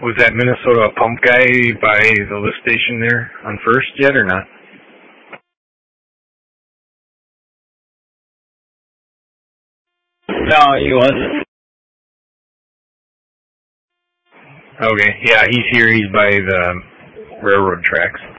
Was that Minnesota pump guy by the lift station there on First yet or not? No, he wasn't. Okay, yeah, he's here. He's by the railroad tracks.